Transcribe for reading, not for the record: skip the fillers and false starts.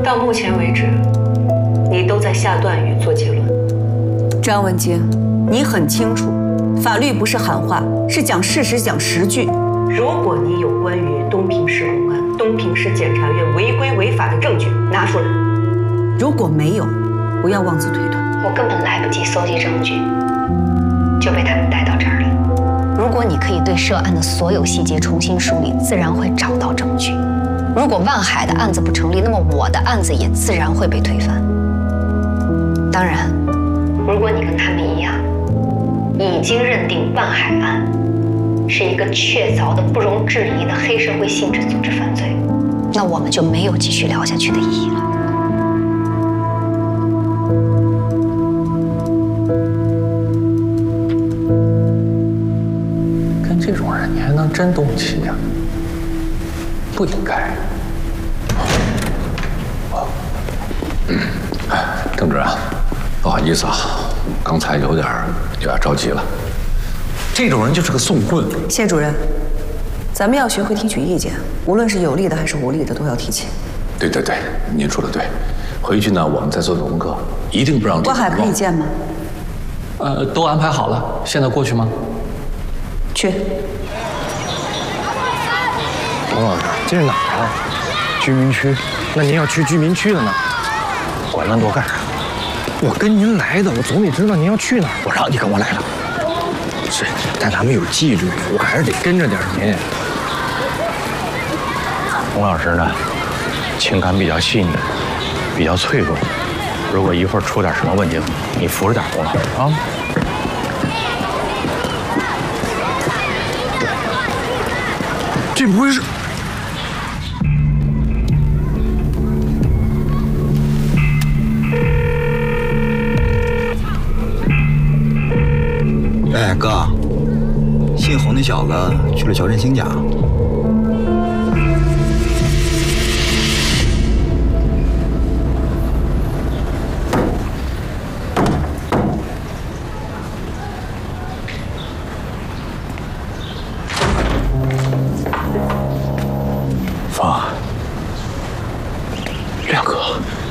到目前为止，你都在下断语做结论。 张文京，你很清楚，法律不是喊话，是讲事实、讲实据。如果你有关于东平市公安、东平市检察院违规违法的证据，拿出来。如果没有，不要妄自推断。 我根本来不及搜集证据，就被他们带到这儿了。如果你可以对涉案的所有细节重新梳理，自然会找到证据。如果万海的案子不成立，那么我的案子也自然会被推翻。当然，如果你跟他们一样，已经认定万海案是一个确凿的、不容置疑的黑社会性质组织犯罪，那我们就没有继续聊下去的意义了。 跟这种人你还能真动气呀？不应该。郑主任，不好意思啊，刚才有点着急了。这种人就是个送棍。 谢主任，咱们要学会听取意见，无论是有利的还是无利的，都要提起。 对，您说的对。回去呢，我们再做做功课，一定不让。 万海可以见吗？ 都安排好了，现在过去吗？ 去。 洪老师，这是哪儿啊？居民区。那您要去居民区的呢？管那么多干啥？我跟您来的，我总得知道您要去哪儿。我让你跟我来了。是，但咱们有纪律，我还是得跟着点您。洪老师呢，情感比较细腻，比较脆弱。如果一会儿出点什么问题，你扶着点洪老师啊。这不会是？ 哎，哥，姓洪那小子去了乔振兴家。 风，亮哥。